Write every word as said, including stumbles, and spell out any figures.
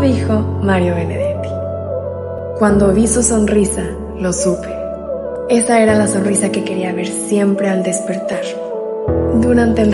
dijo Mario Benedetti. Cuando vi su sonrisa, lo supe. Esa era la sonrisa que quería ver siempre al despertar. Durante el